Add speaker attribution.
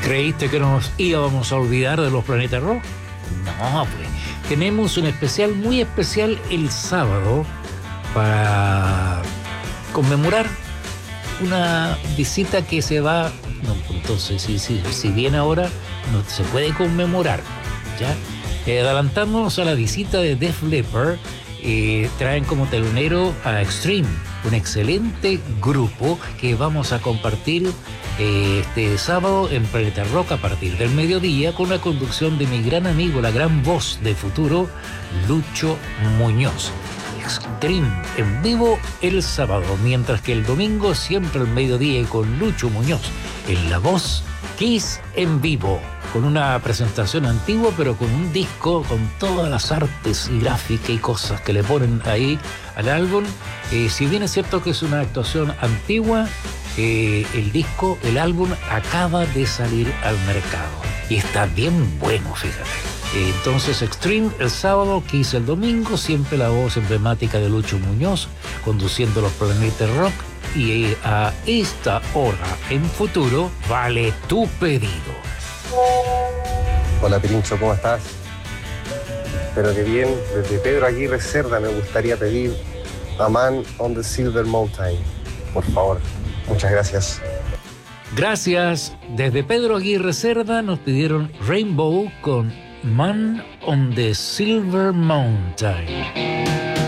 Speaker 1: ¿Creíste que nos íbamos a olvidar de los Planetas Rock? No, pues. Tenemos un especial, muy especial, el sábado para conmemorar una visita que se va. No, entonces, si viene ahora, no se puede conmemorar, ¿ya? Adelantándonos a la visita de Def Leppard, traen como telonero a Extreme, un excelente grupo que vamos a compartir este sábado en Planeta Rock a partir del mediodía con la conducción de mi gran amigo, la gran voz de futuro, Lucho Muñoz. Extreme en vivo el sábado, mientras que el domingo siempre al mediodía con Lucho Muñoz en la voz, Kiss en vivo, con una presentación antigua pero con un disco con todas las artes y gráfica y cosas que le ponen ahí al álbum. Si bien es cierto que es una actuación antigua, el álbum acaba de salir al mercado y está bien bueno, fíjate. Entonces Extreme el sábado, Kiss el domingo, siempre la voz emblemática de Lucho Muñoz conduciendo los Planetas Rock, y a esta hora en futuro vale tu pedido.
Speaker 2: Hola Pirincho, ¿cómo estás? Espero que bien. Desde Pedro Aguirre Cerda me gustaría pedir A Man on the Silver Mountain, por favor. Muchas gracias.
Speaker 1: Gracias. Desde Pedro Aguirre Cerda nos pidieron Rainbow con Man on the Silver Mountain.